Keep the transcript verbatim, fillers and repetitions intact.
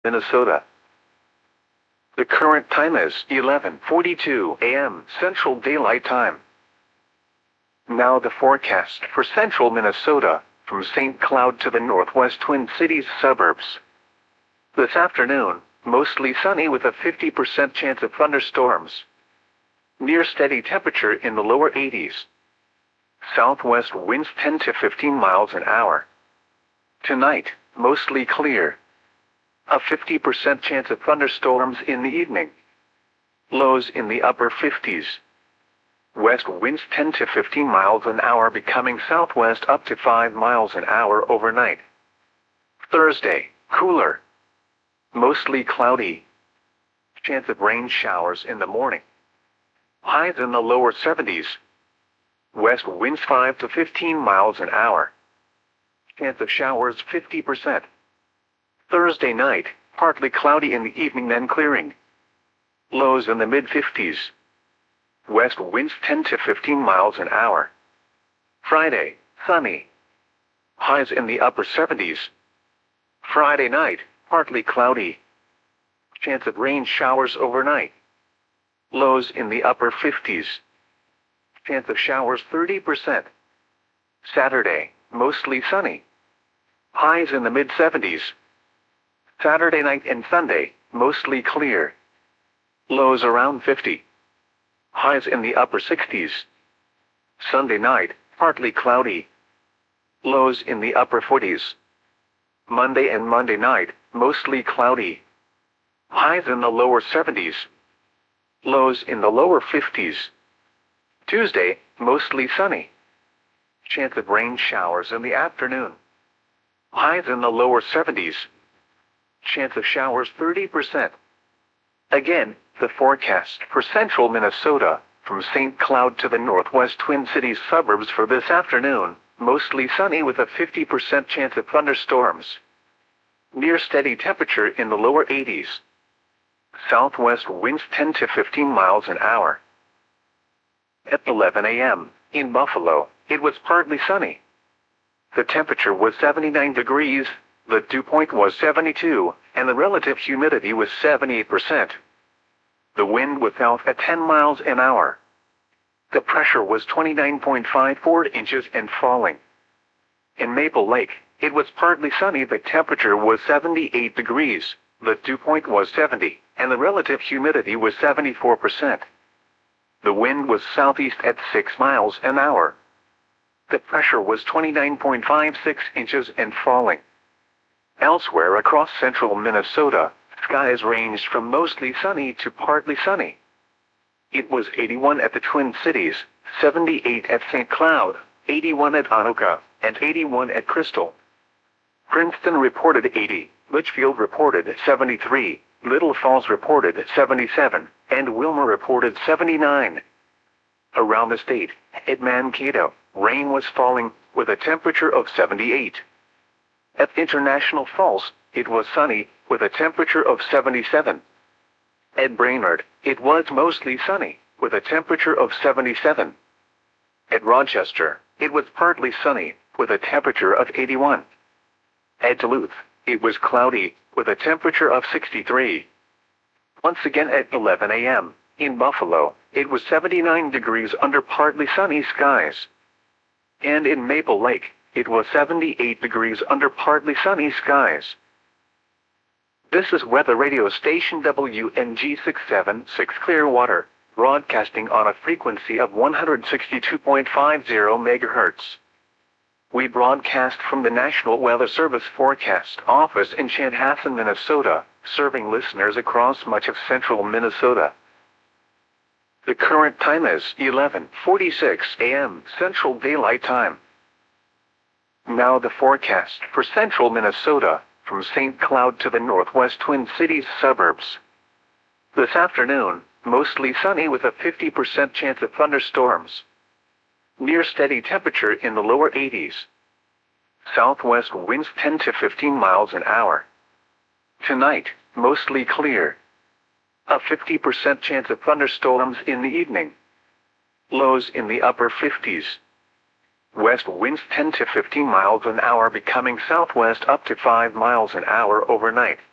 Minnesota. The current time is eleven forty-two a m Central Daylight Time. Now the forecast for central Minnesota, from Saint Cloud to the northwest Twin Cities suburbs. This afternoon, mostly sunny with a fifty percent chance of thunderstorms. Near steady temperature in the lower eighties. Southwest winds ten to fifteen miles an hour. Tonight, mostly clear. A fifty percent chance of thunderstorms in the evening. Lows in the upper fifties. West winds ten to fifteen miles an hour becoming southwest up to five miles an hour overnight. Thursday, cooler. Mostly cloudy. Chance of rain showers in the morning. Highs in the lower seventies. West winds five to fifteen miles an hour. Chance of showers fifty percent. Thursday night, partly cloudy in the evening then clearing. Lows in the mid fifties. West winds ten to fifteen miles an hour. Friday, sunny. Highs in the upper seventies. Friday night, partly cloudy. Chance of rain showers overnight. Lows in the upper fifties. Chance of showers thirty percent. Saturday, mostly sunny. Highs in the mid seventies. Saturday night and Sunday, mostly clear. Lows around fifty. Highs in the upper sixties. Sunday night, partly cloudy. Lows in the upper forties. Monday and Monday night, mostly cloudy. Highs in the lower seventies. Lows in the lower fifties. Tuesday, mostly sunny. Chance of rain showers in the afternoon. Highs in the lower seventies. Chance of showers thirty percent. Again, the forecast for central Minnesota, from Saint Cloud to the northwest Twin Cities suburbs for this afternoon, mostly sunny with a fifty percent chance of thunderstorms. Near steady temperature in the lower eighties. Southwest winds ten to fifteen miles an hour. At eleven a m, in Buffalo, it was partly sunny. The temperature was seventy-nine degrees, the dew point was seventy-two, and the relative humidity was seventy-eight percent. The wind was south at ten miles an hour. The pressure was twenty-nine point five four inches and falling. In Maple Lake, it was partly sunny. The temperature was seventy-eight degrees, the dew point was seventy, and the relative humidity was seventy-four percent. The wind was southeast at six miles an hour. The pressure was twenty-nine point five six inches and falling. Elsewhere across central Minnesota, skies ranged from mostly sunny to partly sunny. It was eighty-one at the Twin Cities, seventy-eight at Saint Cloud, eighty-one at Anoka, and eighty-one at Crystal. Princeton reported eighty, Litchfield reported seventy-three, Little Falls reported seventy-seven, and Wilmer reported seventy-nine. Around the state, at Mankato, rain was falling, with a temperature of seventy-eight. At International Falls, it was sunny, with a temperature of seventy-seven. At Brainerd, it was mostly sunny, with a temperature of seventy-seven. At Rochester, it was partly sunny, with a temperature of eighty-one. At Duluth, it was cloudy, with a temperature of sixty-three. Once again at eleven a m, in Buffalo, it was seventy-nine degrees under partly sunny skies. And in Maple Lake, it was seventy-eight degrees under partly sunny skies. This is weather radio station W N G six seven six Clearwater, broadcasting on a frequency of one hundred sixty-two point five zero megahertz. We broadcast from the National Weather Service Forecast Office in Chanhassen, Minnesota, serving listeners across much of central Minnesota. The current time is eleven forty-six a m Central Daylight Time. Now the forecast for central Minnesota, from Saint Cloud to the northwest Twin Cities suburbs. This afternoon, mostly sunny with a fifty percent chance of thunderstorms. Near steady temperature in the lower eighties. Southwest winds ten to fifteen miles an hour. Tonight, mostly clear. A fifty percent chance of thunderstorms in the evening. Lows in the upper fifties. West winds ten to fifteen miles an hour becoming southwest up to five miles an hour overnight.